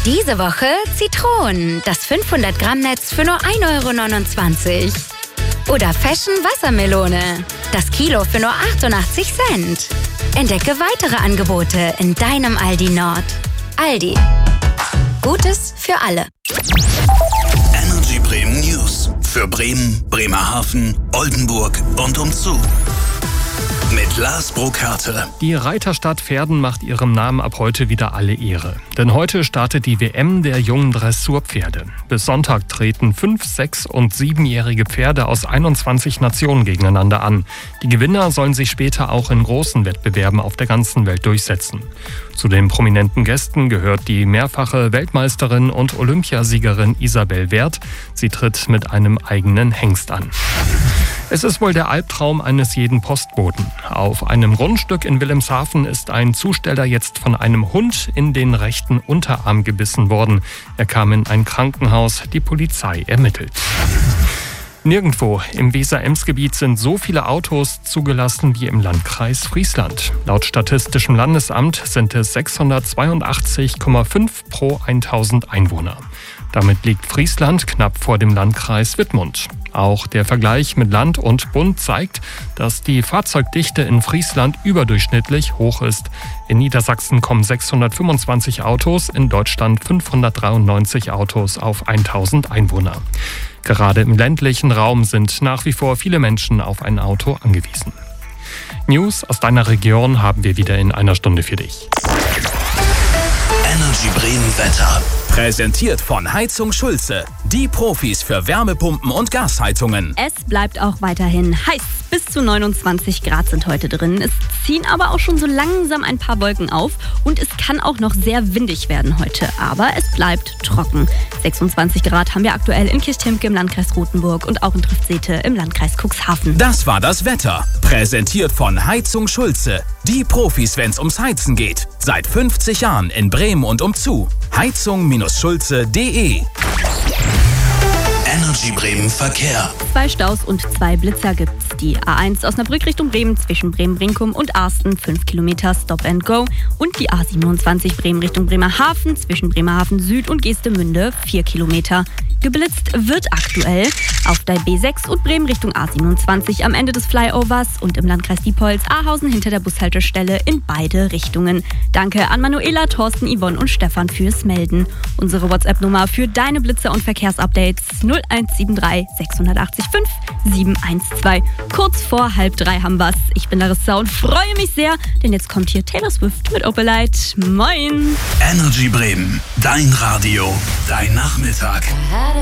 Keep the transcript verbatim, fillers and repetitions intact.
Diese Woche Zitronen, das fünfhundert Gramm Netz für nur ein Euro neunundzwanzig. Oder Fashion Wassermelone, das Kilo für nur achtundachtzig Cent. Entdecke weitere Angebote in deinem Aldi Nord. Aldi. Gutes für alle. Energy Bremen News. Für Bremen, Bremerhaven, Oldenburg und umzu. Mit Lars Burkhardt. Die Reiterstadt Verden macht ihrem Namen ab heute wieder alle Ehre. Denn heute startet die W M der jungen Dressurpferde. Bis Sonntag treten fünf-, sechs- und siebenjährige Pferde aus einundzwanzig Nationen gegeneinander an. Die Gewinner sollen sich später auch in großen Wettbewerben auf der ganzen Welt durchsetzen. Zu den prominenten Gästen gehört die mehrfache Weltmeisterin und Olympiasiegerin Isabel Werth. Sie tritt mit einem eigenen Hengst an. Es ist wohl der Albtraum eines jeden Postboten. Auf einem Grundstück in Wilhelmshaven ist ein Zusteller jetzt von einem Hund in den rechten Unterarm gebissen worden. Er kam in ein Krankenhaus, die Polizei ermittelt. Nirgendwo im Weser-Ems-Gebiet sind so viele Autos zugelassen wie im Landkreis Friesland. Laut Statistischem Landesamt sind es sechshundertzweiundachtzig Komma fünf pro tausend Einwohner. Damit liegt Friesland knapp vor dem Landkreis Wittmund. Auch der Vergleich mit Land und Bund zeigt, dass die Fahrzeugdichte in Friesland überdurchschnittlich hoch ist. In Niedersachsen kommen sechshundertfünfundzwanzig Autos, in Deutschland fünfhundertdreiundneunzig Autos auf tausend Einwohner. Gerade im ländlichen Raum sind nach wie vor viele Menschen auf ein Auto angewiesen. News aus deiner Region haben wir wieder in einer Stunde für dich. Energy Bremen Wetter. Präsentiert von Heizung Schulze. Die Profis für Wärmepumpen und Gasheizungen. Es bleibt auch weiterhin heiß. Bis zu neunundzwanzig Grad sind heute drin. Es ziehen aber auch schon so langsam ein paar Wolken auf. Und es kann auch noch sehr windig werden heute. Aber es bleibt trocken. sechsundzwanzig Grad haben wir aktuell in Kirchtemke im Landkreis Rothenburg und auch in Triftsete im Landkreis Cuxhaven. Das war das Wetter. Präsentiert von Heizung Schulze. Die Profis, wenn es ums Heizen geht. Seit fünfzig Jahren in Bremen und umzu. heizung Schulze punkt de. Energy Bremen Verkehr. Zwei Staus und zwei Blitzer gibt's. Die A eins Osnabrück Richtung Bremen zwischen Bremen-Brinkum und Arsten, fünf Kilometer Stop and Go. Und die A siebenundzwanzig Bremen Richtung Bremerhaven zwischen Bremerhaven Süd und Geestemünde, vier Kilometer. Geblitzt wird aktuell auf der B sechs und Bremen Richtung A siebenundzwanzig am Ende des Flyovers und im Landkreis Diepholz Ahausen hinter der Bushaltestelle in beide Richtungen. Danke an Manuela, Thorsten, Yvonne und Stefan fürs Melden. Unsere WhatsApp-Nummer für deine Blitzer und Verkehrsupdates null eins sieben drei sechs acht fünf sieben eins zwei. Kurz vor halb drei haben wir's. Ich bin Larissa und freue mich sehr, denn jetzt kommt hier Taylor Swift mit Opalite. Moin! Energy Bremen, dein Radio, dein Nachmittag.